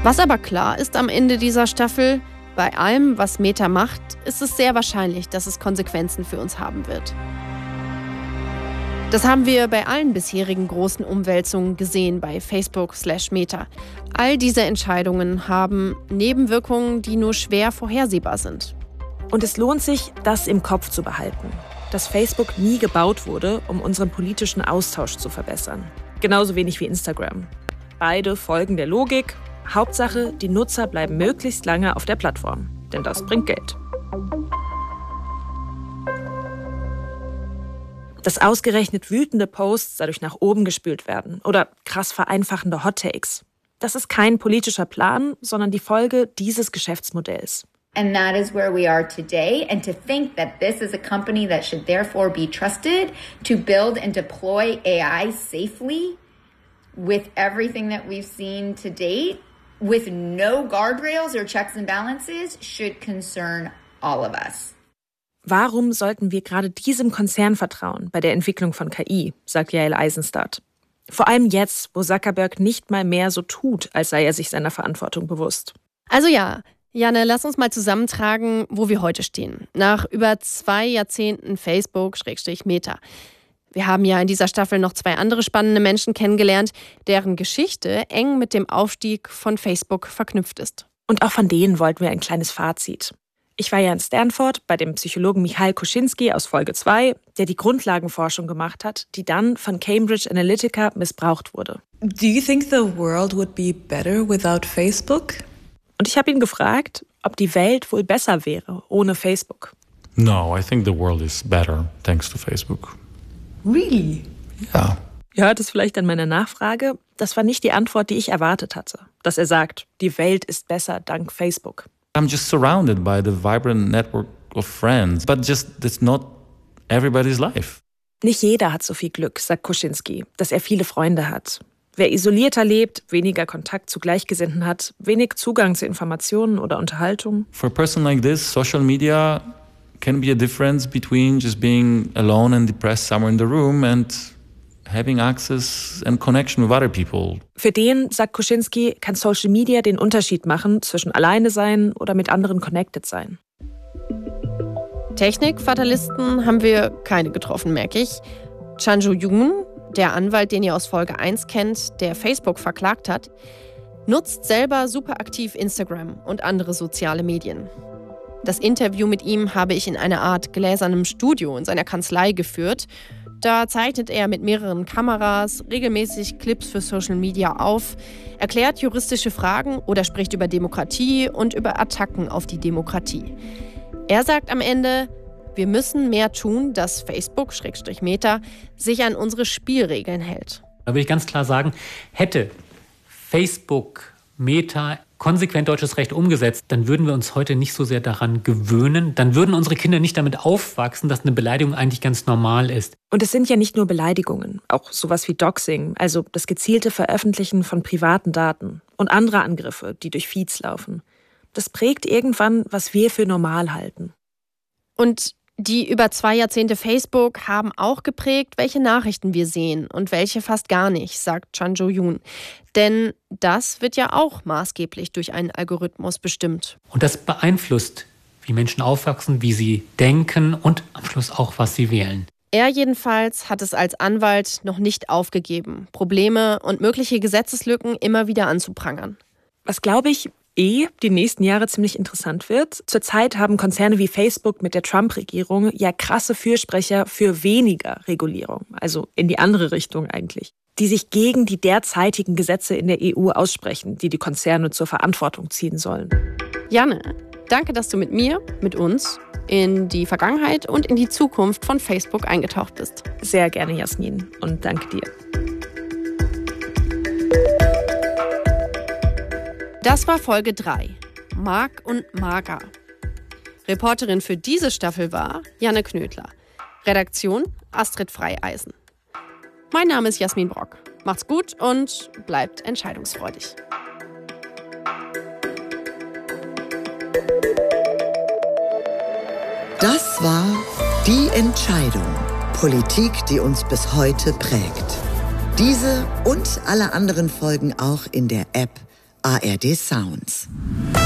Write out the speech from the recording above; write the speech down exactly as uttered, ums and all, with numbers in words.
Was aber klar ist am Ende dieser Staffel, bei allem, was Meta macht, ist es sehr wahrscheinlich, dass es Konsequenzen für uns haben wird. Das haben wir bei allen bisherigen großen Umwälzungen gesehen bei Facebook slash Meta. All diese Entscheidungen haben Nebenwirkungen, die nur schwer vorhersehbar sind. Und es lohnt sich, das im Kopf zu behalten. Dass Facebook nie gebaut wurde, um unseren politischen Austausch zu verbessern. Genauso wenig wie Instagram. Beide folgen der Logik. Hauptsache, die Nutzer bleiben möglichst lange auf der Plattform. Denn das bringt Geld. Dass ausgerechnet wütende Posts dadurch nach oben gespült werden oder krass vereinfachende Hot-Takes. Das ist kein politischer Plan, sondern die Folge dieses Geschäftsmodells. And that is where we are today. And to think that this is a company that should therefore be trusted to build and deploy A I safely with everything that we've seen to date, with no guardrails or checks and balances, should concern all of us. Warum sollten wir gerade diesem Konzern vertrauen bei der Entwicklung von K I, sagt Yael Eisenstadt. Vor allem jetzt, wo Zuckerberg nicht mal mehr so tut, als sei er sich seiner Verantwortung bewusst. Also ja, Janne, lass uns mal zusammentragen, wo wir heute stehen. Nach über zwei Jahrzehnten Facebook-Meta. Wir haben ja in dieser Staffel noch zwei andere spannende Menschen kennengelernt, deren Geschichte eng mit dem Aufstieg von Facebook verknüpft ist. Und auch von denen wollten wir ein kleines Fazit. Ich war ja in Stanford bei dem Psychologen Michal Koschinski aus Folge zwei, der die Grundlagenforschung gemacht hat, die dann von Cambridge Analytica missbraucht wurde. Do you think the world would be better without Facebook? Und ich habe ihn gefragt, ob die Welt wohl besser wäre ohne Facebook. No, I think the world is better thanks to Facebook. Really? Ja. Ihr hört es vielleicht an meiner Nachfrage. Das war nicht die Antwort, die ich erwartet hatte. Dass er sagt, die Welt ist besser dank Facebook. I'm just surrounded by the vibrant network of friends, but just that's not everybody's life. Nicht jeder hat so viel Glück, sagt Koschinski, dass er viele Freunde hat. Wer isolierter lebt, weniger Kontakt zu Gleichgesinnten hat, wenig Zugang zu Informationen oder Unterhaltung. For a person like this, social media can be a difference between just being alone and depressed somewhere in the room and having access and connection with other people. Für den, sagt Koschinski, kann Social Media den Unterschied machen zwischen alleine sein oder mit anderen connected sein. Technikfatalisten haben wir keine getroffen, merke ich. Chanju Yoon, der Anwalt, den ihr aus Folge eins kennt, der Facebook verklagt hat, nutzt selber super aktiv Instagram und andere soziale Medien. Das Interview mit ihm habe ich in einer Art gläsernem Studio in seiner Kanzlei geführt. Da zeichnet er mit mehreren Kameras regelmäßig Clips für Social Media auf, erklärt juristische Fragen oder spricht über Demokratie und über Attacken auf die Demokratie. Er sagt am Ende, wir müssen mehr tun, dass Facebook-Meta sich an unsere Spielregeln hält. Da will ich ganz klar sagen, hätte Facebook, Meta konsequent deutsches Recht umgesetzt, dann würden wir uns heute nicht so sehr daran gewöhnen. Dann würden unsere Kinder nicht damit aufwachsen, dass eine Beleidigung eigentlich ganz normal ist. Und es sind ja nicht nur Beleidigungen, auch sowas wie Doxing, also das gezielte Veröffentlichen von privaten Daten und andere Angriffe, die durch Feeds laufen. Das prägt irgendwann, was wir für normal halten. Und die über zwei Jahrzehnte Facebook haben auch geprägt, welche Nachrichten wir sehen und welche fast gar nicht, sagt Chanju Yoon. Denn das wird ja auch maßgeblich durch einen Algorithmus bestimmt. Und das beeinflusst, wie Menschen aufwachsen, wie sie denken und am Schluss auch, was sie wählen. Er jedenfalls hat es als Anwalt noch nicht aufgegeben, Probleme und mögliche Gesetzeslücken immer wieder anzuprangern. Was, glaube ich, eh die nächsten Jahre ziemlich interessant wird. Zurzeit haben Konzerne wie Facebook mit der Trump-Regierung ja krasse Fürsprecher für weniger Regulierung, also in die andere Richtung eigentlich, die sich gegen die derzeitigen Gesetze in der E U aussprechen, die die Konzerne zur Verantwortung ziehen sollen. Janne, danke, dass du mit mir, mit uns, in die Vergangenheit und in die Zukunft von Facebook eingetaucht bist. Sehr gerne, Jasmin, und danke dir. Das war Folge drei, Mark und Mager. Reporterin für diese Staffel war Janne Knödler. Redaktion Astrid Freieisen. Mein Name ist Jasmin Brock. Macht's gut und bleibt entscheidungsfreudig. Das war Die Entscheidung. Politik, die uns bis heute prägt. Diese und alle anderen Folgen auch in der App A R D Sounds.